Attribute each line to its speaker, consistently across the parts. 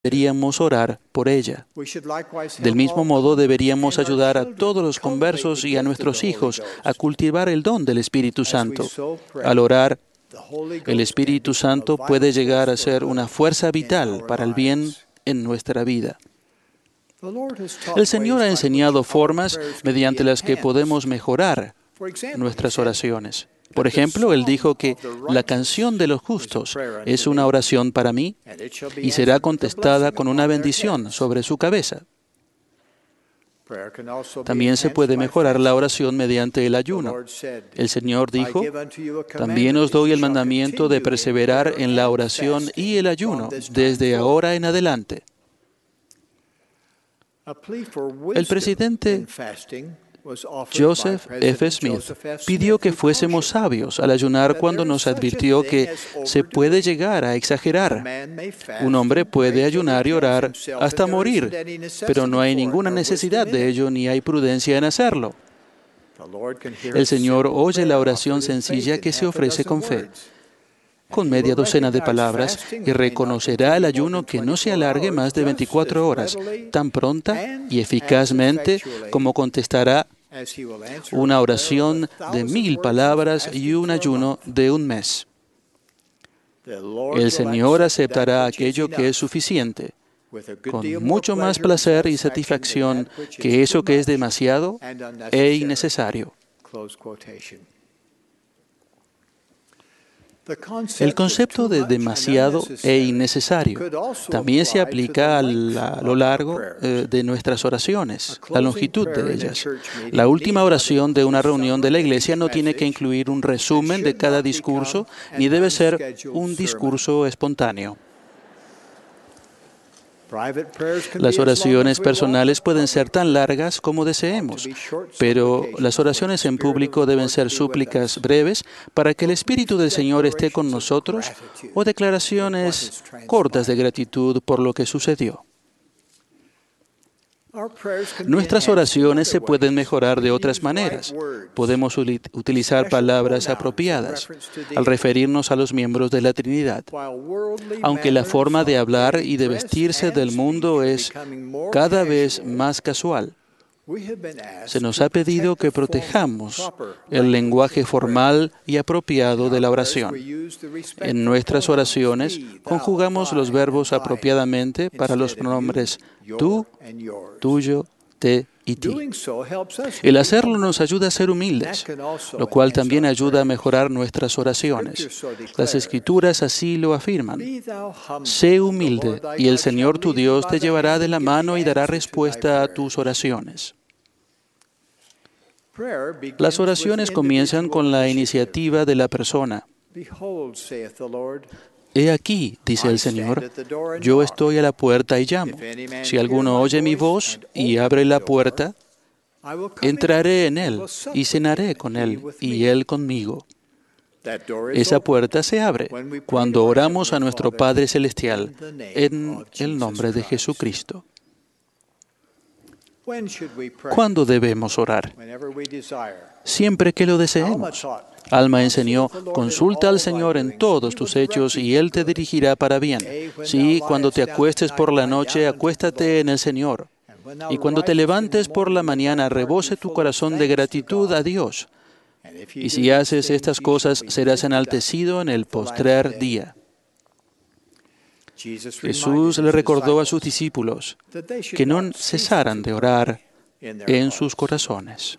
Speaker 1: deberíamos orar por ella. Del mismo modo, deberíamos ayudar a todos los conversos y a nuestros hijos a cultivar el don del Espíritu Santo. Al orar, el Espíritu Santo puede llegar a ser una fuerza vital para el bien en nuestra vida. El Señor ha enseñado formas mediante las que podemos mejorar nuestras oraciones. Por ejemplo, Él dijo que la canción de los justos es una oración para mí y será contestada con una bendición sobre su cabeza. También se puede mejorar la oración mediante el ayuno. El Señor dijo, también os doy el mandamiento de perseverar en la oración y el ayuno desde ahora en adelante. El presidente Joseph F. Smith pidió que fuésemos sabios al ayunar cuando nos advirtió que se puede llegar a exagerar. Un hombre puede ayunar y orar hasta morir, pero no hay ninguna necesidad de ello ni hay prudencia en hacerlo. El Señor oye la oración sencilla que se ofrece con fe, con media docena de palabras, y reconocerá el ayuno que no se alargue más de 24 horas, tan pronta y eficazmente como contestará una oración de 1000 palabras y un ayuno de un mes. El Señor aceptará aquello que es suficiente, con mucho más placer y satisfacción que eso que es demasiado e innecesario. El concepto de demasiado e innecesario también se aplica a lo largo de nuestras oraciones, la longitud de ellas. La última oración de una reunión de la iglesia no tiene que incluir un resumen de cada discurso, ni debe ser un discurso espontáneo. Las oraciones personales pueden ser tan largas como deseemos, pero las oraciones en público deben ser súplicas breves para que el Espíritu del Señor esté con nosotros o declaraciones cortas de gratitud por lo que sucedió. Nuestras oraciones se pueden mejorar de otras maneras. Podemos utilizar palabras apropiadas al referirnos a los miembros de la Trinidad. Aunque la forma de hablar y de vestirse del mundo es cada vez más casual, se nos ha pedido que protejamos el lenguaje formal y apropiado de la oración. En nuestras oraciones conjugamos los verbos apropiadamente para los pronombres tú, tuyo, te y ti. El hacerlo nos ayuda a ser humildes, lo cual también ayuda a mejorar nuestras oraciones. Las Escrituras así lo afirman. Sé humilde y el Señor tu Dios te llevará de la mano y dará respuesta a tus oraciones. Las oraciones comienzan con la iniciativa de la persona. He aquí, dice el Señor, yo estoy a la puerta y llamo. Si alguno oye mi voz y abre la puerta, entraré en él y cenaré con él y él conmigo. Esa puerta se abre cuando oramos a nuestro Padre Celestial en el nombre de Jesucristo. ¿Cuándo debemos orar? Siempre que lo deseemos. Alma enseñó, consulta al Señor en todos tus hechos y Él te dirigirá para bien. Sí, cuando te acuestes por la noche, acuéstate en el Señor. Y cuando te levantes por la mañana, rebose tu corazón de gratitud a Dios. Y si haces estas cosas, serás enaltecido en el postrer día. Jesús le recordó a sus discípulos que no cesaran de orar en sus corazones.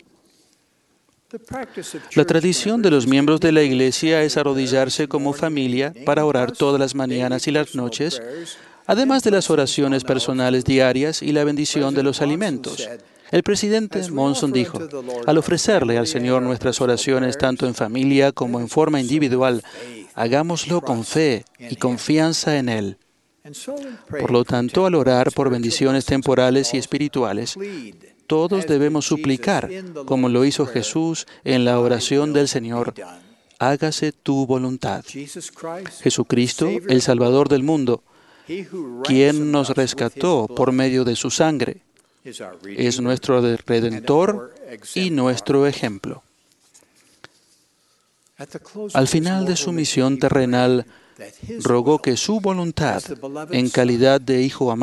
Speaker 1: La tradición de los miembros de la Iglesia es arrodillarse como familia para orar todas las mañanas y las noches, además de las oraciones personales diarias y la bendición de los alimentos. El presidente Monson dijo, al ofrecerle al Señor nuestras oraciones tanto en familia como en forma individual, hagámoslo con fe y confianza en Él. Por lo tanto, al orar por bendiciones temporales y espirituales, todos debemos suplicar, como lo hizo Jesús en la oración del Señor, hágase tu voluntad. Jesucristo, el Salvador del mundo, quien nos rescató por medio de su sangre, es nuestro Redentor y nuestro ejemplo. Al final de su misión terrenal, rogó que su voluntad, en calidad de hijo amado,